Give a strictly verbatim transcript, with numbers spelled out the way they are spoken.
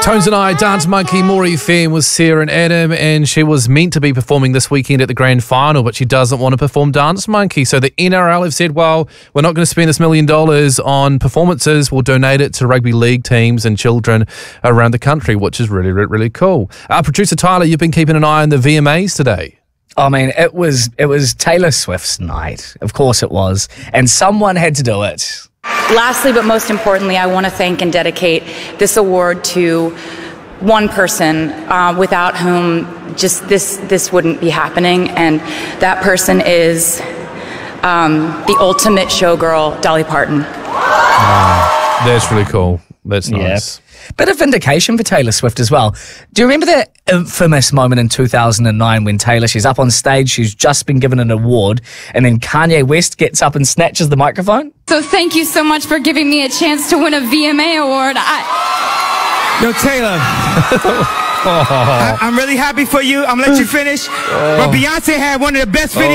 Tones and I, Dance Monkey, Maury Fair with Sarah and Adam, and she was meant to be performing this weekend at the grand final, but she doesn't want to perform Dance Monkey. So the N R L have said, well, we're not going to spend this million dollars on performances. We'll donate it to rugby league teams and children around the country, which is really, really, really cool. Uh, Producer Tyler, you've been keeping an eye on the V M As today. I mean, it was it was Taylor Swift's night. Of course it was. And someone had to do it. Lastly, but most importantly, I want to thank and dedicate this award to one person uh, without whom just this this wouldn't be happening, and that person is um, the ultimate showgirl, Dolly Parton. Wow, that's really cool. That's nice. Yep. Bit of vindication for Taylor Swift as well. Do you remember that infamous moment in two thousand nine when Taylor, she's up on stage, she's just been given an award, and then Kanye West gets up and snatches the microphone? So thank you so much for giving me a chance to win a V M A award. I Yo, Taylor, I, I'm really happy for you. I'm gonna let you finish. But Beyonce had one of the best videos.